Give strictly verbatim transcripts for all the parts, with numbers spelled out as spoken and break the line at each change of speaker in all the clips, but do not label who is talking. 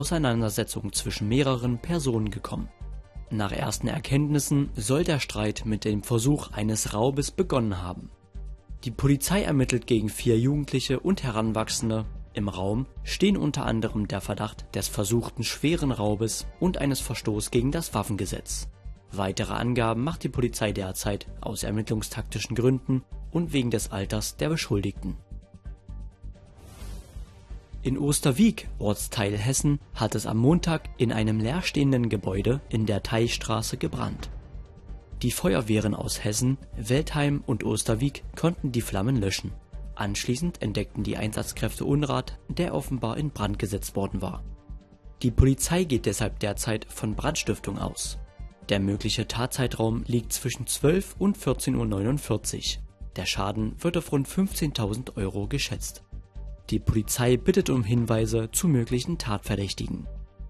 Auseinandersetzung zwischen mehreren Personen gekommen. Nach ersten Erkenntnissen soll der Streit mit dem Versuch eines Raubes begonnen haben. Die Polizei ermittelt gegen vier Jugendliche und Heranwachsende. Im Raum stehen unter anderem der Verdacht des versuchten schweren Raubes und eines Verstoßes gegen das Waffengesetz. Weitere Angaben macht die Polizei derzeit aus ermittlungstaktischen Gründen und wegen des Alters der Beschuldigten. In Osterwieck, Ortsteil Hessen, hat es am Montag in einem leerstehenden Gebäude in der Teichstraße gebrannt. Die Feuerwehren aus Hessen, Veltheim und Osterwieck konnten die Flammen löschen. Anschließend entdeckten die Einsatzkräfte Unrat, der offenbar in Brand gesetzt worden war. Die Polizei geht deshalb derzeit von Brandstiftung aus. Der mögliche Tatzeitraum liegt zwischen zwölf und vierzehn Uhr neunundvierzig. Der Schaden wird auf rund fünfzehntausend Euro geschätzt. Die Polizei bittet um Hinweise zu möglichen Tatverdächtigen.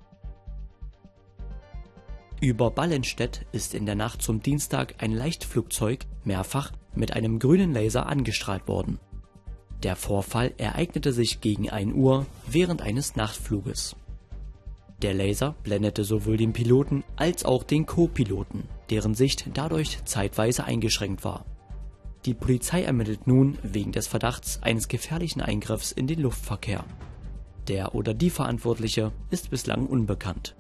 Über Ballenstedt ist in der Nacht zum Dienstag ein Leichtflugzeug mehrfach mit einem grünen Laser angestrahlt worden. Der Vorfall ereignete sich gegen ein Uhr während eines Nachtfluges. Der Laser blendete sowohl den Piloten als auch den Co-Piloten, deren Sicht dadurch zeitweise eingeschränkt war. Die Polizei ermittelt nun wegen des Verdachts eines gefährlichen Eingriffs in den Luftverkehr. Der oder die Verantwortliche ist bislang unbekannt.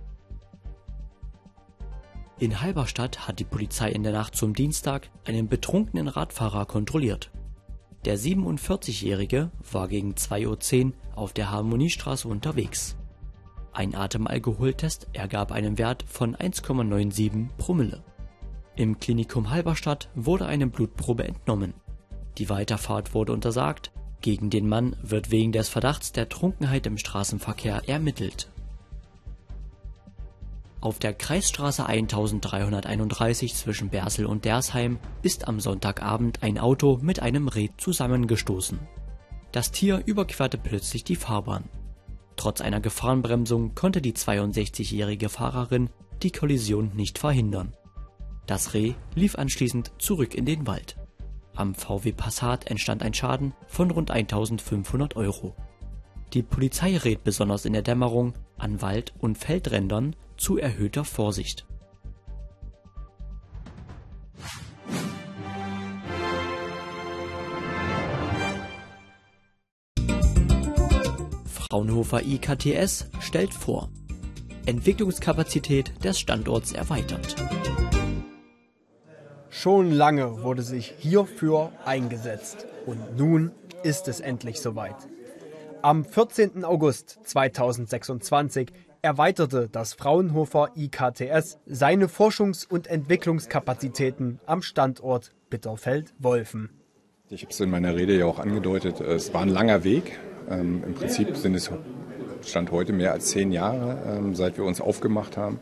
In Halberstadt hat die Polizei in der Nacht zum Dienstag einen betrunkenen Radfahrer kontrolliert. Der siebenundvierzigjährige war gegen zwei Uhr zehn auf der Harmoniestraße unterwegs. Ein Atemalkoholtest ergab einen Wert von eins Komma siebenundneunzig Promille. Im Klinikum Halberstadt wurde eine Blutprobe entnommen. Die Weiterfahrt wurde untersagt. Gegen den Mann wird wegen des Verdachts der Trunkenheit im Straßenverkehr ermittelt. Auf der Kreisstraße eintausenddreihunderteinunddreißig zwischen Bersel und Dersheim ist am Sonntagabend ein Auto mit einem Reh zusammengestoßen. Das Tier überquerte plötzlich die Fahrbahn. Trotz einer Gefahrenbremsung konnte die zweiundsechzigjährige Fahrerin die Kollision nicht verhindern. Das Reh lief anschließend zurück in den Wald. Am V W Passat entstand ein Schaden von rund eintausendfünfhundert Euro. Die Polizei rät besonders in der Dämmerung an Wald- und Feldrändern zu erhöhter Vorsicht. Fraunhofer I K T S stellt vor: Entwicklungskapazität des Standorts erweitert.
Schon lange wurde sich hierfür eingesetzt und nun ist es endlich soweit. Am vierzehnten August zweitausendsechsundzwanzig erweiterte das Fraunhofer I K T S seine Forschungs- und Entwicklungskapazitäten am Standort Bitterfeld-Wolfen.
Ich habe es in meiner Rede ja auch angedeutet, es war ein langer Weg. Ähm, Im Prinzip sind es Stand heute mehr als zehn Jahre, ähm, seit wir uns aufgemacht haben.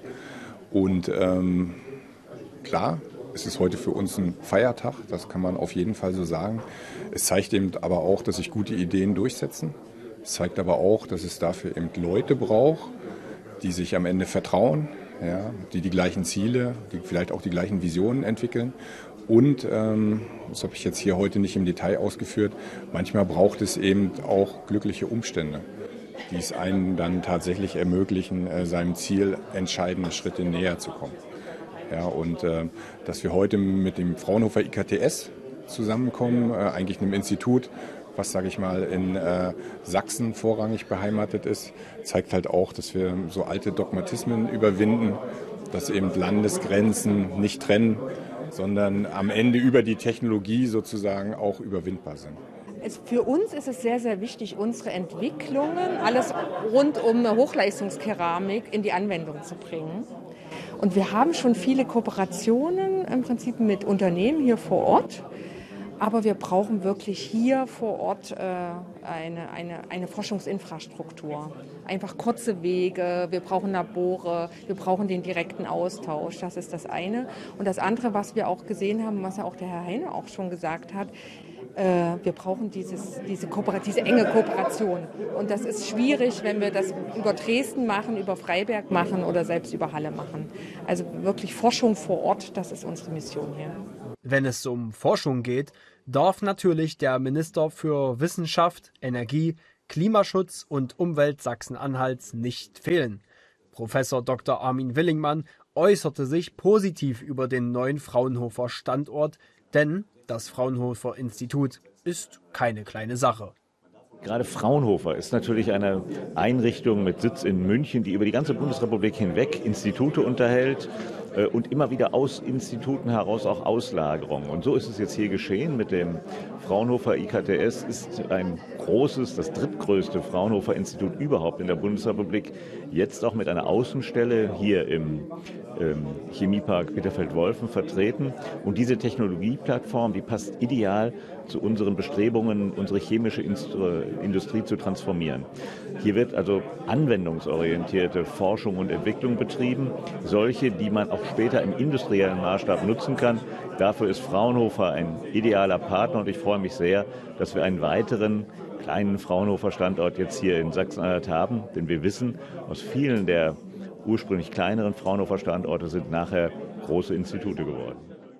Und ähm, klar, es ist heute für uns ein Feiertag, das kann man auf jeden Fall so sagen. Es zeigt eben aber auch, dass sich gute Ideen durchsetzen. Es zeigt aber auch, dass es dafür eben Leute braucht, die sich am Ende vertrauen, ja, die die gleichen Ziele, die vielleicht auch die gleichen Visionen entwickeln. Und, ähm, das habe ich jetzt hier heute nicht im Detail ausgeführt, manchmal braucht es eben auch glückliche Umstände, die es einem dann tatsächlich ermöglichen, äh, seinem Ziel entscheidende Schritte näher zu kommen. Ja, und äh, dass wir heute mit dem Fraunhofer I K T S zusammenkommen, äh, eigentlich einem Institut, was, sage ich mal, in äh, Sachsen vorrangig beheimatet ist, zeigt halt auch, dass wir so alte Dogmatismen überwinden, dass eben Landesgrenzen nicht trennen, sondern am Ende über die Technologie sozusagen auch überwindbar sind.
Es, für uns ist es sehr, sehr wichtig, unsere Entwicklungen, alles rund um Hochleistungskeramik in die Anwendung zu bringen. Und wir haben schon viele Kooperationen im Prinzip mit Unternehmen hier vor Ort. Aber wir brauchen wirklich hier vor Ort äh, eine, eine, eine Forschungsinfrastruktur. Einfach kurze Wege, wir brauchen Labore, wir brauchen den direkten Austausch. Das ist das eine. Und das andere, was wir auch gesehen haben, was ja auch der Herr Heine auch schon gesagt hat, äh, wir brauchen dieses, diese, Kooper- diese enge Kooperation. Und das ist schwierig, wenn wir das über Dresden machen, über Freiberg machen oder selbst über Halle machen. Also wirklich Forschung vor Ort, das ist unsere Mission hier.
Wenn es um Forschung geht, darf natürlich der Minister für Wissenschaft, Energie, Klimaschutz und Umwelt Sachsen-Anhalts nicht fehlen. Professor Doktor Armin Willingmann äußerte sich positiv über den neuen Fraunhofer Standort, denn das Fraunhofer Institut ist keine kleine Sache.
Gerade Fraunhofer ist natürlich eine Einrichtung mit Sitz in München, die über die ganze Bundesrepublik hinweg Institute unterhält äh, und immer wieder aus Instituten heraus auch Auslagerungen. Und so ist es jetzt hier geschehen mit dem Fraunhofer I K T S, ist ein großes, das drittgrößte Fraunhofer Institut überhaupt in der Bundesrepublik, jetzt auch mit einer Außenstelle hier im ähm, Chemiepark Bitterfeld-Wolfen vertreten. Und diese Technologieplattform, die passt ideal zu unseren Bestrebungen, unsere chemische Industrie zu transformieren. Hier wird also anwendungsorientierte Forschung und Entwicklung betrieben, solche, die man auch später im industriellen Maßstab nutzen kann. Dafür ist Fraunhofer ein idealer Partner und ich freue mich sehr, dass wir einen weiteren kleinen Fraunhofer-Standort jetzt hier in Sachsen-Anhalt haben, denn wir wissen, aus vielen der ursprünglich kleineren Fraunhofer-Standorte sind nachher große Institute geworden.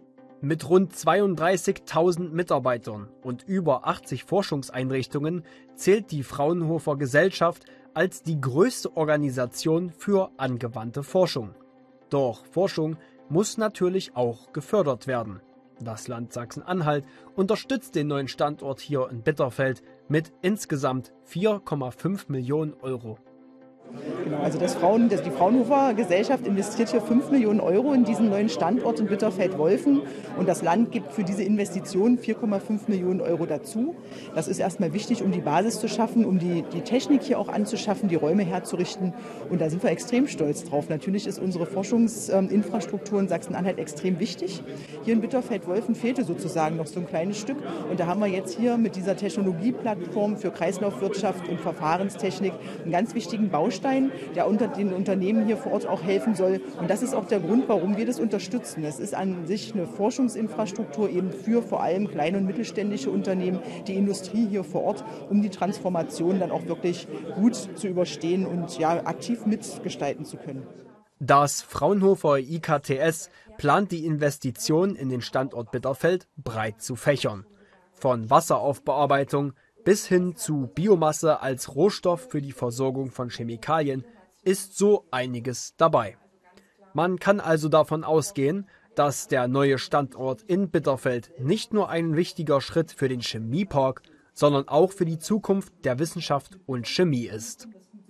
Mit rund zweiunddreißigtausend Mitarbeitern und über achtzig Forschungseinrichtungen zählt die Fraunhofer Gesellschaft als die größte Organisation für angewandte Forschung. Doch Forschung muss natürlich auch gefördert werden. Das Land Sachsen-Anhalt unterstützt den neuen Standort hier in Bitterfeld mit insgesamt vier Komma fünf Millionen Euro.
Genau, also das Frauen, das, die Fraunhofer Gesellschaft investiert hier fünf Millionen Euro in diesen neuen Standort in Bitterfeld-Wolfen und das Land gibt für diese Investition vier Komma fünf Millionen Euro dazu. Das ist erstmal wichtig, um die Basis zu schaffen, um die, die Technik hier auch anzuschaffen, die Räume herzurichten und da sind wir extrem stolz drauf. Natürlich ist unsere Forschungsinfrastruktur in Sachsen-Anhalt extrem wichtig. Hier in Bitterfeld-Wolfen fehlte sozusagen noch so ein kleines Stück und da haben wir jetzt hier mit dieser Technologieplattform für Kreislaufwirtschaft und Verfahrenstechnik einen ganz wichtigen Baustein, der unter den Unternehmen hier vor Ort auch helfen soll. Und das ist auch der Grund, warum wir das unterstützen. Es ist an sich eine Forschungsinfrastruktur eben für vor allem kleine und mittelständische Unternehmen, die Industrie hier vor Ort, um die Transformation dann auch wirklich gut zu überstehen und ja, aktiv mitgestalten zu können.
Das Fraunhofer I K T S plant die Investition in den Standort Bitterfeld breit zu fächern. Von Wasseraufbearbeitung bis hin zu Biomasse als Rohstoff für die Versorgung von Chemikalien ist so einiges dabei. Man kann also davon ausgehen, dass der neue Standort in Bitterfeld nicht nur ein wichtiger Schritt für den Chemiepark, sondern auch für die Zukunft der Wissenschaft und Chemie ist.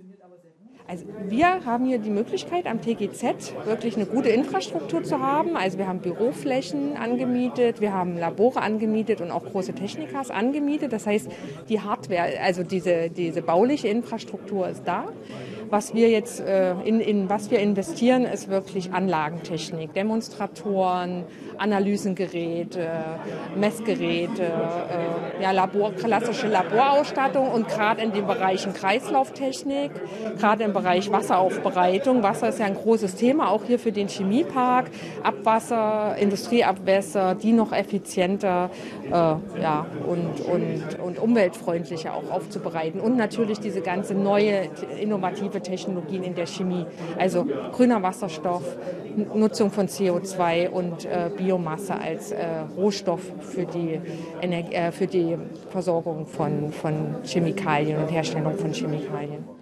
Also wir haben hier die Möglichkeit am T G Z wirklich eine gute Infrastruktur zu haben. Also wir haben Büroflächen angemietet, wir haben Labore angemietet und auch große Technikas angemietet. Das heißt, die Hardware, also diese, diese bauliche Infrastruktur ist da. Was wir jetzt äh, in, in was wir investieren, ist wirklich Anlagentechnik, Demonstratoren, Analysengeräte, Messgeräte, äh, ja, Labor, klassische Laborausstattung und gerade in den Bereichen Kreislauftechnik, gerade im Bereich Wasseraufbereitung. Wasser ist ja ein großes Thema, auch hier für den Chemiepark. Abwasser, Industrieabwässer, die noch effizienter äh, ja, und, und, und umweltfreundlicher auch aufzubereiten. Und natürlich diese ganze neue, innovative Technologien in der Chemie. Also grüner Wasserstoff, Nutzung von C O zwei und äh, Biomasse als äh, Rohstoff für die, Energie, äh, für die Versorgung von, von Chemikalien und Herstellung von Chemikalien.